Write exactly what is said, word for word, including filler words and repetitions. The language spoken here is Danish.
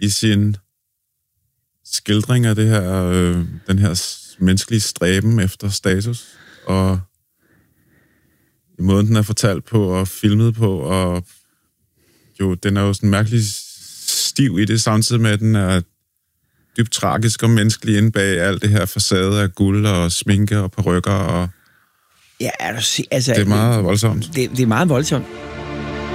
i sin skildring af det her, øh, den her menneskelige stræben efter status, og i måden, den er fortalt på og filmet på, og jo, den er jo sådan mærkelig stiv i det, samtidig med, at den er dybt tragisk og menneskelig inde bag alt det her facade af guld og sminke og perukker, og ja, altså, det er meget voldsomt. Det, det er meget voldsomt.